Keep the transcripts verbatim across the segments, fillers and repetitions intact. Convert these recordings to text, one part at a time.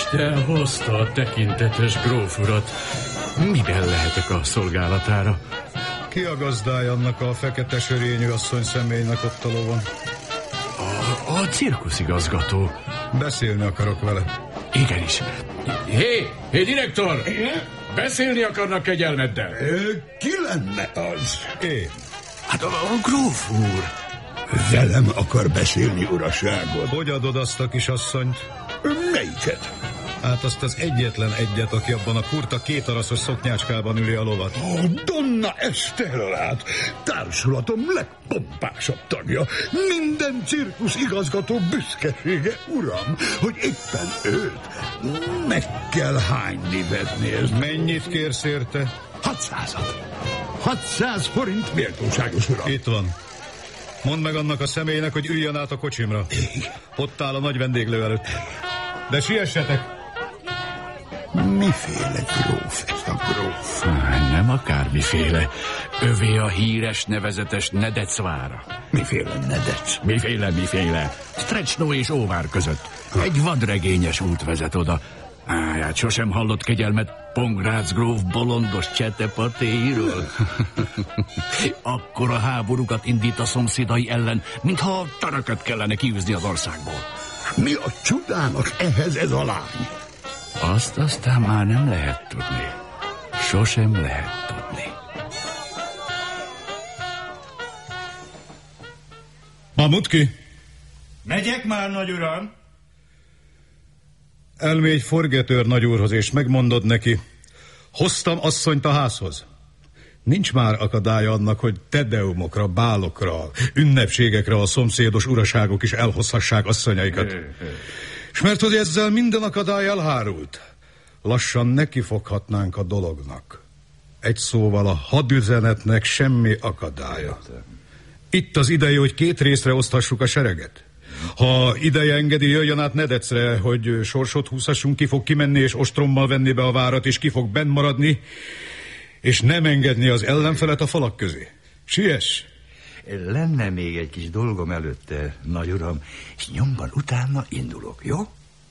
Isten hozta a tekintetes gróf urat. Miben lehetek a szolgálatára? Ki a gazdája annak a fekete sörényű asszony személynek ott a lovon? A, a cirkuszigazgató. Beszélni akarok vele. Igenis. Hé, hé, direktor! Beszélni akarnak kegyelmeddel? Ki lenne az? Én. Hát a, a gróf úr. Velem akar beszélni, uraságot. Hogy adod azt a kisasszonyt? Melyiket? Hát azt az egyetlen egyet, aki abban a kurta kétaraszos szoknyácskában üli a lovat. Ó, Donna Estellát, társulatom legpompásabb tagja. Minden cirkusz igazgató büszkesége, uram, hogy éppen őt meg kell hányni vedni. Ez mennyit kérsz érte? Hatszázat. Hatszáz forint méltóságos, uram. Itt van. Mondd meg annak a személynek, hogy üljön át a kocsimra. Ott áll a nagy vendéglő előtt. De siessetek! Miféle gróf ez a gróf? Nem akármiféle. Övé a híres nevezetes Nedecvára. Miféle Nedec? Miféle, miféle. Strecno és Óvár között. Egy vadregényes út vezet oda. Áját, sosem hallott kegyelmet Pongrácz gróf bolondos csetepatéiről? Akkor a háborúkat indít a szomszédai ellen, mintha törököt kellene kiűzni az országból. Mi a csodának ehhez ez a lány? Azt aztán már nem lehet tudni. Sosem lehet tudni. Mamutki! Megyek már, nagy uram! Elmégy forgetőr nagyúrhoz, és megmondod neki, hoztam asszonyt a házhoz. Nincs már akadálya annak, hogy tedeumokra, bálokra, ünnepségekre a szomszédos uraságok is elhozhassák asszonyaikat. És mert hogy ezzel minden akadály elhárult, lassan nekifoghatnánk a dolognak. Egy szóval a hadüzenetnek semmi akadálya. Itt az ideje, hogy két részre oszthassuk a sereget. Ha ideje engedi, jöjjön át Nedecre, hogy sorsot húzhassunk, ki fog kimenni és ostrommal venni be a várat, és ki fog benn maradni, és nem engedni az ellenfelet a falak közé. Siess! Lenne még egy kis dolgom előtte, nagy uram, és nyomban utána indulok, jó?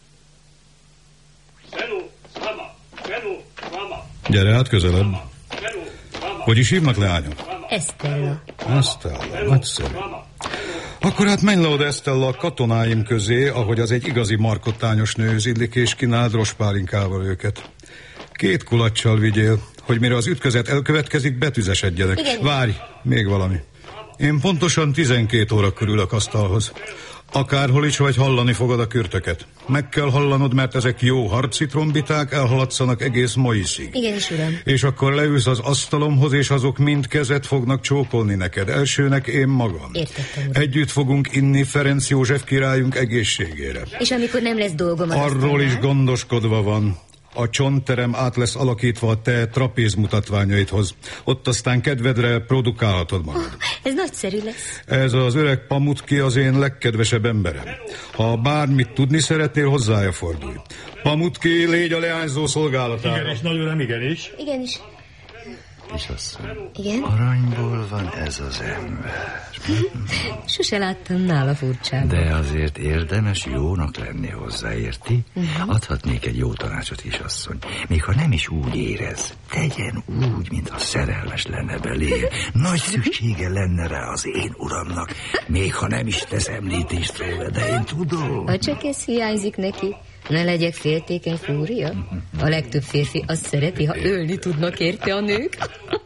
Gyere át közelebb. Hogy is hívnak, leányom? Estella. Estella, nagyszerű. Akkor hát menj le oda, Estella, a katonáim közé, ahogy az egy igazi markottányos nő zillik, és kínáld rospálinkával őket. Két kulaccsal vigyél, hogy mire az ütközet elkövetkezik, betüzesedjenek. Igen. Várj, még valami. Én pontosan tizenkét óra körülök asztalhoz. Akárhol is vagy, hallani fogod a kürtöket. Meg kell hallanod, mert ezek jó harci trombiták, elhaladszanak egész Moiszig. Igenis, uram. És akkor leülsz az asztalomhoz, és azok mind kezet fognak csókolni neked. Elsőnek én magam. Értettem, uram. Együtt fogunk inni Ferenc József királyunk egészségére. És amikor nem lesz dolgom az Arról is asztalnál? gondoskodva van. A csontterem át lesz alakítva a te trapéz mutatványaidhoz. Ott aztán kedvedre produkálhatod magad. Oh, ez nagyszerű lesz. Ez az öreg Pamutki az én legkedvesebb emberem. Ha bármit tudni szeretnél, hozzája fordulj. Pamutki, légy a leányzó szolgálatára. Igenis, nagy uram, igenis. Igenis. Kisasszony, Igen? aranyból van ez az ember. Sose láttam nála furcsább. De azért érdemes jónak lenni hozzá, érti? Uh-huh. Adhatnék egy jó tanácsot, kisasszony. Még ha nem is úgy érez, tegyen úgy, mintha szerelmes lenne belé. Nagy szüksége lenne rá az én uramnak. Még ha nem is tesz említést róla, de én tudom. Ha csak ez hiányzik neki, ne legyek féltékeny fúria. A legtöbb férfi azt szereti, ha ölni tudnak érte a nők.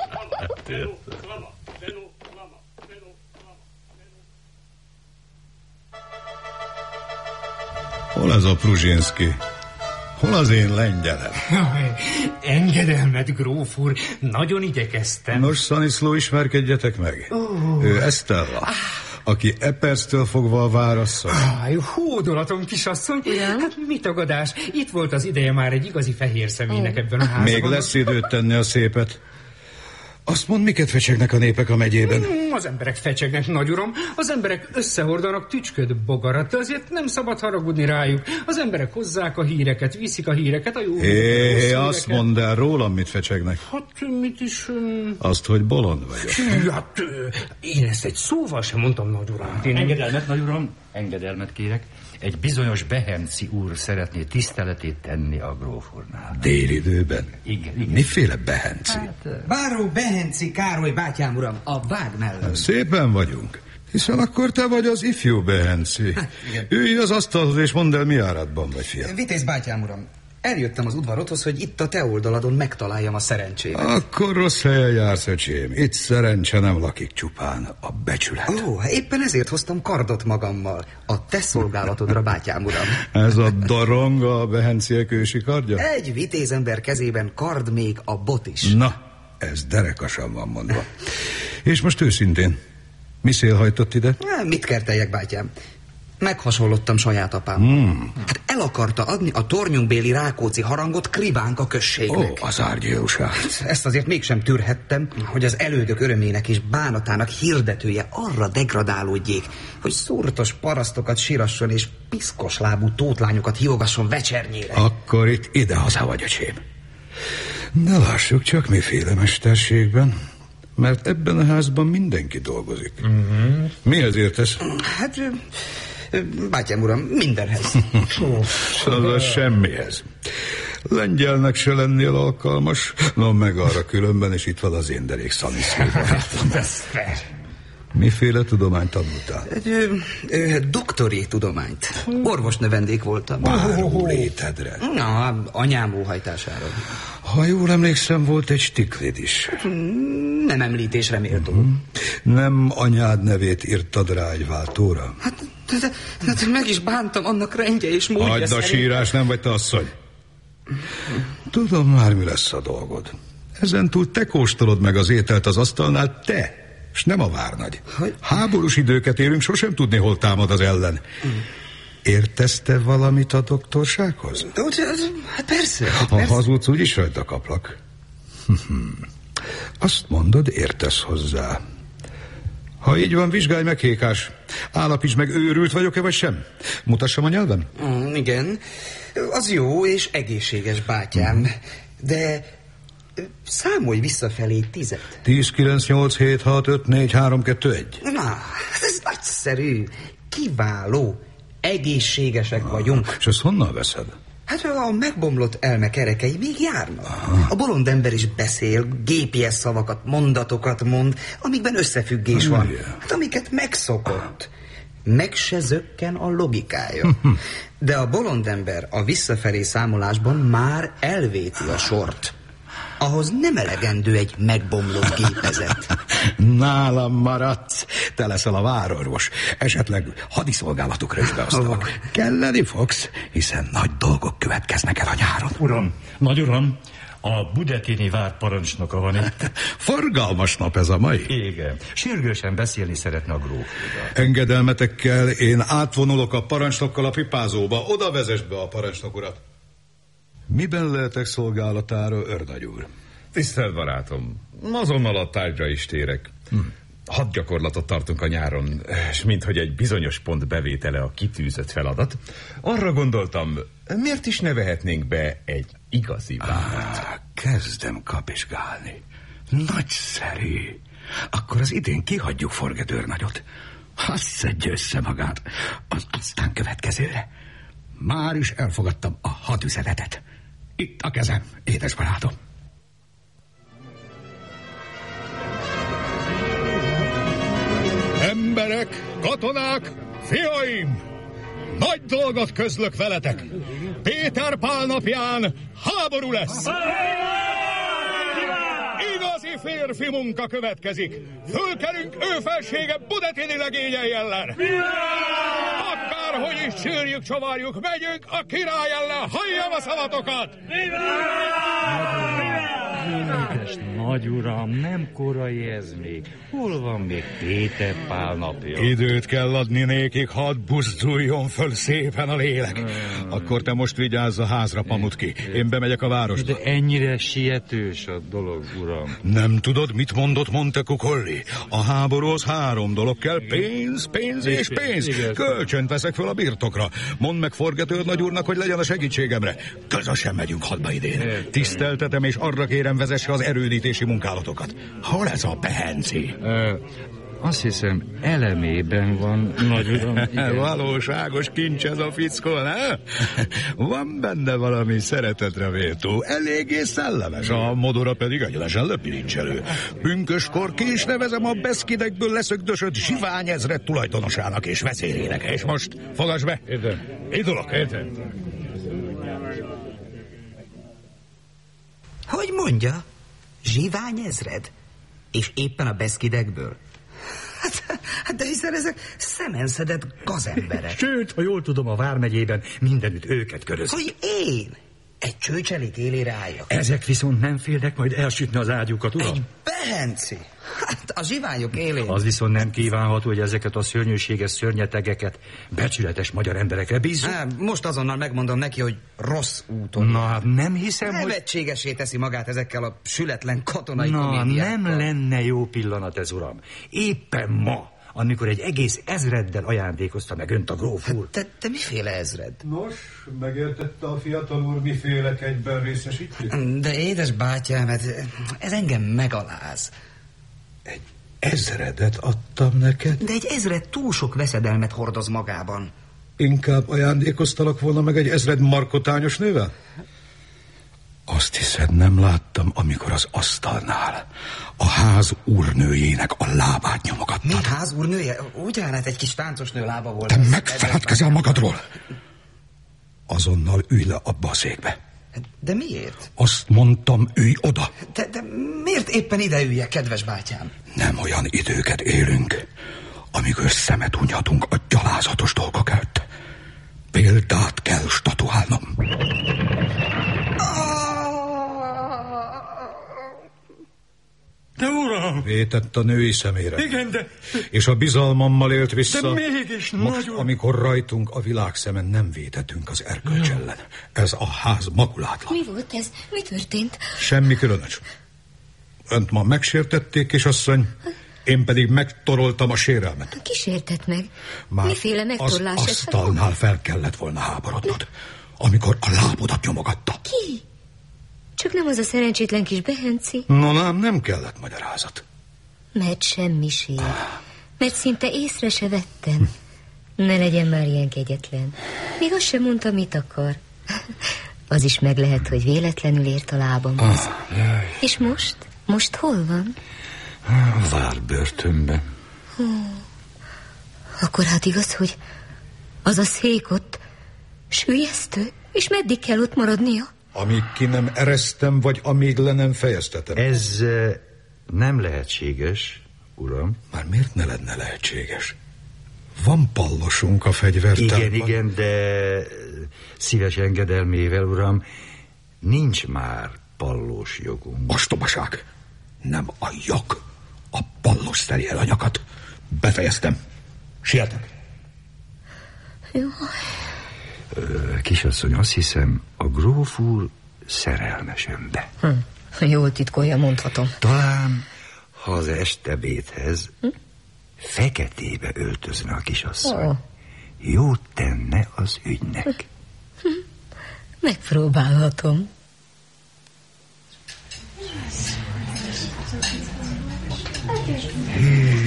Hol ez a Pruzsinszki? Hol az én lengyelem? Engedelmet, gróf úr, nagyon igyekeztem. Nos, Szaniszló, ismerkedjetek meg. Oh. Ő Estella, aki e perctől fogva a várasszony. Áj, hódolatom, kisasszony. Ugyan? Hát mi tagadás? Itt volt az ideje már egy igazi fehér személynek ebben a házban. Még lesz időt tenni a szépet. Azt mondd, miket fecsegnek a népek a megyében? Az emberek fecsegnek, nagy uram, az emberek összehordanak tücsköd bogarat, de azért nem szabad haragudni rájuk. Az emberek hozzák a híreket, viszik a híreket, a jó Hé, híreket, a azt mondd el, rólam mit fecsegnek? Hát mit is... Um... Azt, hogy bolond vagyok. Hát én ezt egy szóval sem mondtam, nagy uram. Én... Engedelmet, nagy uram, engedelmet kérek. egy bizonyos Behenci úr szeretné tiszteletét tenni a gróf úrnál. Délidőben? Igen, igen. Miféle Behenci? Hát, Báró Behenci Károly bátyám uram, a vág mellett. Szépen vagyunk. Hiszen akkor te vagy az ifjú Behenci. Ülj az asztalhoz és mondd el, mi áradban vagy, fiam. Vitéz bátyám uram, eljöttem az udvarothoz, hogy itt a te oldaladon megtaláljam a szerencsémet. Akkor rossz helyen jársz, öcsém. Itt szerencse nem lakik, csupán a becsület. Ó, éppen ezért hoztam kardot magammal. A te szolgálatodra, bátyám uram. Ez a daronga a Behenciek ősi kardja? Egy vitézember kezében kard még a bot is. Na, ez derekasan van mondva. És most őszintén, mi szél hajtott ide? Mit kerteljek, bátyám? Meghasonlottam saját apám. Hmm. Hát el akarta adni a tornyunkbéli Rákóczi harangot Krivánka községnek. Ó, az árgyilúság. Ezt azért mégsem tűrhettem, hogy az elődök örömének és bánatának hirdetője arra degradálódjék, hogy szúrtos parasztokat sírasson és piszkos lábú tótlányokat hívogasson vecsernyére. Akkor itt ide-haza vagy, öcsém. De lássuk csak miféle mesterségben, mert ebben a házban mindenki dolgozik. Uh-huh. Mihez értesz? Hát, bátyám uram, mindenhez. Az semmihez. Lengyelnek se lennél alkalmas, no meg arra különben, és itt van az én derék szaniszkével. Miféle tudományt tanultál? Doktori tudományt. Orvosnövendék voltam. Báró létedre. Na, anyám óhajtására. Ha jól emlékszem, volt egy stiklid is. Nem említésre méltó. Mm. Nem anyád nevét írtad rá egy váltóra? Hát, de, de, de meg is bántam annak rendje és módja. Hagyd a szerint... sírás, nem vagy te asszony. Tudom már, mi lesz a dolgod. Ezentúl te kóstolod meg az ételt az asztalnál, te, és nem a várnagy. Hogy? Háborús időket élünk, sosem tudni, hol támad az ellen. Mm. Értesz te valamit a doktorsághoz? Hát persze. Hát ha persze. Hazudsz, úgyis rajta kaplak. Azt mondod, értesz hozzá. Ha így van, vizsgálj meg, Hékás. Állapíts meg, őrült vagyok-e, vagy sem. Mutassam a nyelven? Mm, igen. Az jó és egészséges, bátyám. Mm. De számolj visszafelé tizet. Tíz, kilenc, nyolc, hét, hat, öt, négy, három, kettő, egy. Na, ez nagyszerű. Kiváló. Egészségesek vagyunk. És ezt honnan veszed? Hát a megbomlott elme kerekei még járnak. Aha. A bolond ember is beszél, gé pé es szavakat, mondatokat mond, amikben összefüggés van. Hát amiket megszokott. Meg se zökken a logikája. De a bolond ember a visszafelé számolásban már elvéti a sort. Ahhoz nem elegendő egy megbomlott gépezet. Nálam maradsz, te leszel a várorvos. Esetleg hadiszolgálatukra is beosztalak. Oh. Kelleni fogsz, hiszen nagy dolgok következnek el a nyáron. Uram, nagy uram, a Budetini vár parancsnoka van itt. Forgalmas nap ez a mai. Igen, sürgősen beszélni szeretne a gróf. Engedelmetekkel én átvonulok a parancsnokkal a pipázóba. Oda vezess be a parancsnok urat. Miben lehetek szolgálatára, őrnagy úr? Tisztelt barátom, azonnal a tárgyra is térek. Hm. Hadgyakorlatot tartunk a nyáron, és minthogy egy bizonyos pont bevétele a kitűzött feladat, arra gondoltam, miért is ne vehetnénk be egy igazi várat? Ah, kezdem kapizsgálni. Nagyszerű. Akkor az idén kihagyjuk Forget őrnagyot. Azt szedje össze magát az aztán következőre. Már is elfogadtam a hadüzenetet. Itt a kezem, édes barátom. Emberek, katonák, fiaim! Nagy dolgot közlök veletek. Péter Pál napján háború lesz. Igazi férfi munka következik. Fölkelünk ő felsége Budetini legényei ellen. Akárhogy is sírjük, csavarjuk, megyünk a király ellen, halljam a szavatokat! Nagy uram, nem korai ez még. Hol van még Péter Pál napja? Időt kell adni nékik, hadd buzduljon föl szépen a lélek. Hmm. Akkor te most vigyázz a házra, Pamutki. Én bemegyek a városba. De ennyire sietős a dolog, uram. Nem tudod, mit mondott Montecuccoli? A háborúhoz három dolog kell, pénz, pénz és pénz. Kölcsönt veszek föl a birtokra. Mondd meg Forget őrnagy úrnak, hogy legyen a segítségemre. Közösen megyünk hadba idén. Tiszteltetem, és arra kérem, vezesse az erődítési munkálatokat. Hol ez a Behenci? Azt hiszem, elemében van, nagy uram. Igen. Valóságos kincs ez a fickó, ne? Van benne valami szeretetre méltó, eléggé szellemes, a modora pedig egyenesen löpirincselő. Pünköskor ki is nevezem a Beszkidekből leszögdösött Zsivány ezred tulajdonosának és vezérének. És most fogass be! Értem. Indulok! Értem. Hogy mondja? Zsivány ezred? És éppen a Beszkidekből? Hát, hát de hiszen ezek szemenszedett gazemberek. Sőt, ha jól tudom, a Vármegyében mindenütt őket körözik. Hogy én? Egy csőcselék élére álljak? Ezek viszont nem félnek majd elsütni az ágyukat, uram? Egy behenci? Hát a zsiványok élén. Az viszont nem kívánható, hogy ezeket a szörnyűséges szörnyetegeket becsületes magyar emberekre bízzuk. Hát, most azonnal megmondom neki, hogy rossz úton. Na, hát nem hiszem, hogy... Nevetségesé teszi magát ezekkel a sületlen katonai Na, komédiákkal. nem lenne jó pillanat ez, uram. Éppen ma, amikor egy egész ezreddel ajándékozta meg önt a gróf úr. Te, te miféle ezred? Nos, megértette a fiatal úr, miféle kegyben részesítjük? De édes bátyám, ez, ez engem megaláz. Egy ezredet adtam neked? De egy ezred túl sok veszedelmet hordoz magában. Inkább ajándékoztalak volna meg egy ezred markotányos nővel? Azt hiszed, nem láttam, amikor az asztalnál a ház úrnőjének a lábát nyomogattad. Mi ház úrnője? Ugyan, hát egy kis táncos nő lába volt. Te megfeledkezel magadról. Azonnal ülj le abba a székbe. De miért? Azt mondtam, ülj oda. De, de miért éppen ide üljek, kedves bátyám? Nem olyan időket élünk, amikor szemet hunyhatunk a gyalázatos dolgok előtt. Példát kell statuálnom. De uram! Vétett a női szemére. Igen, de... És a bizalmammal élt vissza. De mégis, most, nagyon... amikor rajtunk a világ szemen nem vétetünk az erkölcs ellen. Ez a ház makulátlan. Mi volt ez? Mi történt? Semmi különös. Önt ma megsértették, kisasszony, én pedig megtoroltam a sérelmet. Ki sértett meg? Már miféle megtorlás? az asztalnál fel kellett volna háborodnod, amikor a lábodat nyomogatta. Ki? Csak nem az a szerencsétlen kis behenci? No, nem, nem kellett magyarázat. Mert semmiség. Mert szinte észre se vettem. Ne legyen már ilyen kegyetlen. Még azt sem mondta, mit akar. Az is meg lehet, hogy véletlenül ért a lábamhoz. Ah, és most? Most hol van? Várbörtönben. Hú. Akkor hát igaz, hogy az a szék ott süllyesztő, és meddig kell ott maradnia? Amíg ki nem eresztem, vagy amíg le nem fejeztetem. Ez uh, nem lehetséges, uram. Már miért ne lenne lehetséges? Van pallosunk a fegyvertárban. Igen, igen, de szíves engedelmével, uram, nincs már pallós jogunk. Ostobaság! Nem a jog. A pallos szeri el a nyakat. Befejeztem. Sietek. Jó. Kisasszony, azt hiszem, a gróf úr szerelmes önbe. Hm. Jól titkolja, mondhatom. Talán, ha az estebédhez hm? feketébe öltözne a kisasszony, oh. jót tenne az ügynek. Hm. Megpróbálhatom. Hű,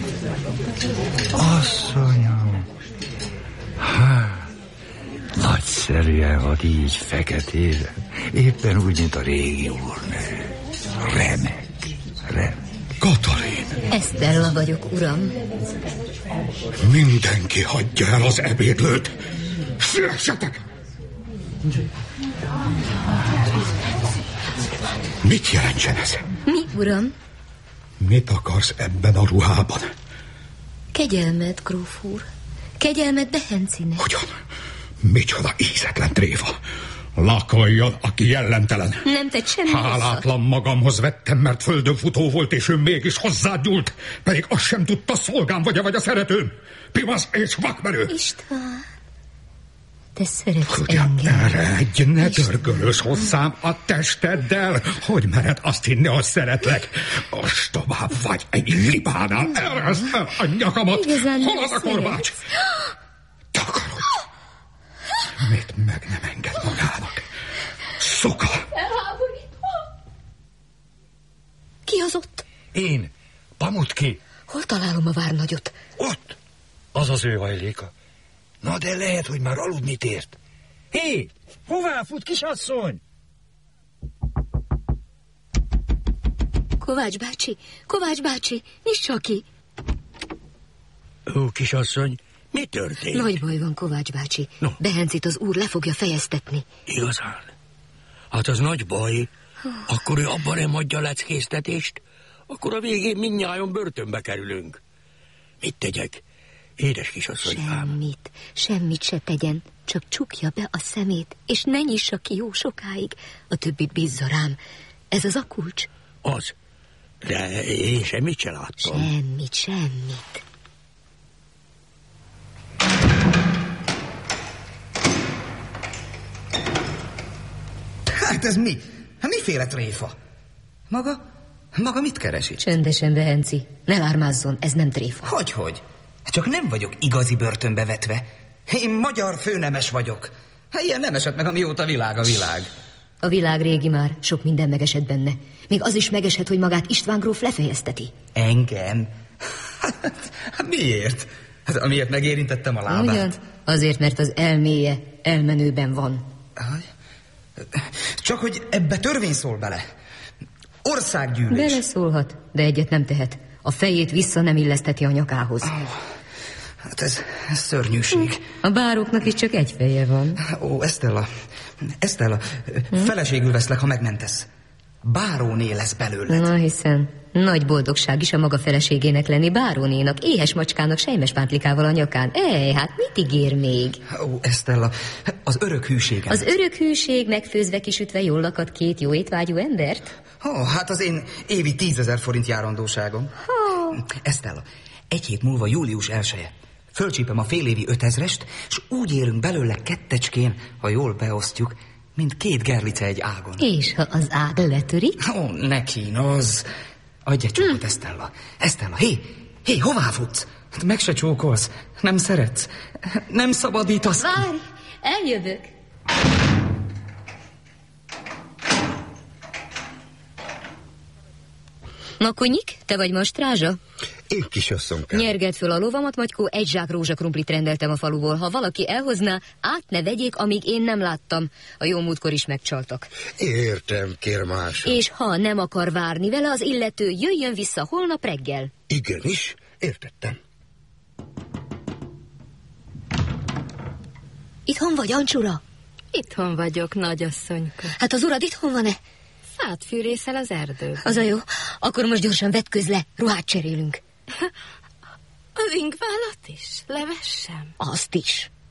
asszonyom, hát, nagyszerűen hat így feketére, éppen úgy, mint a régi úrnő. Remek, remek. Katalin! Esztella vagyok, uram. Mindenki hagyja el az ebédlőt. Szülessetek! Mit jelentsen ez? Mi, uram? Mit akarsz ebben a ruhában? Kegyelmet, gróf úr. Kegyelmet Behencinek. Hogyan? Micsoda ízetlen tréfa. Lakoljon, aki jellentelen. Nem tett semmi. Hálátlan magamhoz vettem, mert földön futó volt, és ő mégis hozzád nyúlt. Pedig azt sem tudta, szolgám vagy-e vagy a szeretőm. Pimasz és vakmerő. István, te szeretsz Ugyan engem. eredj, ne dörgölös hozzám a testeddel. Hogy mered azt hinni, hogy szeretlek? Ostobább vagy egy libánál. Ereszd el a nyakamat. Hol az a korbács? Takarod. Mit meg nem enged magának? Szoka! Elháborítva. Ki az ott? Én, Pamutki. Hol találom a várnagyot? Ott! Az az ő hajléka. Na de lehet, hogy már aludni tért. Hé! Hová fut, kisasszony? Kovács bácsi, Kovács bácsi, nyissa ki! Ó, kisasszony, mi történt? Nagy baj van, Kovács bácsi. No. Behencit az úr le fogja fejeztetni. Igazán? Hát az nagy baj. Akkor ő abban nem adja leckéztetést, akkor a végén mindnyájon börtönbe kerülünk. Mit tegyek? Édes kisasszonykám. Semmit, semmit se tegyen, csak csukja be a szemét, és ne nyissa ki jó sokáig. A többit bízza rám. Ez az a kulcs? Az. De én semmit se láttam. Semmit, semmit. Hát ez mi? Miféle tréfa? Maga? Maga mit keres itt? Csöndesen, Behenci. Ne lármázzon, ez nem tréfa. Hogyhogy? Csak nem vagyok igazi börtönbe vetve. Én magyar főnemes vagyok. Hát ilyen nem esett meg, amióta világ a világ. A világ régi már, sok minden megesett benne. Még az is megesett, hogy magát István gróf lefejezteti. Engem? Hát miért? Hát amiért megérintettem a lábát. Ugyan? Azért, mert az elméje elmenőben van. Csak hogy ebbe törvény szól bele. Országgyűlés. Beleszólhat, de egyet nem tehet. A fejét vissza nem illeszteti a nyakához. Oh, hát ez, ez szörnyűség. A báróknak is csak egy feje van. Ó, Estella, Estella, hm? feleségül veszlek, ha megmentesz. Báróné lesz belőled. Na hiszen, nagy boldogság is a maga feleségének lenni bárónénak, éhes macskának sejmes pántlikával a nyakán. Ej, hát mit ígér még? Ó, Estella, az örök hűségem. Az örök hűség megfőzve kisütve jól lakad két jó étvágyú embert? Ó, hát az én évi tízezer forint járandóságom. Ha. Estella, egy hét múlva július elseje. Fölcsípem a félévi ötezrest, és úgy élünk belőle kettecskén, ha jól beosztjuk, mint két gerlice egy ágon. És ha az ág letörik? Ó, ne kínoz. Adj egy csókot, hm. Estella. Estella, hé, hé, hová futsz? Meg se csókolsz. Nem szeretsz. Nem szabadítasz. Várj, eljövök. Makonyik, te vagy ma strázsa? Én kisasszonykám. Nyergeld föl a lovamat, Magykó, egy zsák rózsakrumplit rendeltem a faluból. Ha valaki elhozná, át ne vegyék, amíg én nem láttam. A jó múltkor is megcsaltak. Értem, kérmás. És ha nem akar várni vele, az illető jöjjön vissza holnap reggel. Igenis, értettem. Itthon vagy, Ancsura? Itthon vagyok, nagyasszonyka. Hát az urad itthon van-e? Fát fűrészel az erdőben. Az a jó. Akkor most gyorsan vetközz le, ruhát cserélünk. Az ingválat is? Levessem? Azt is.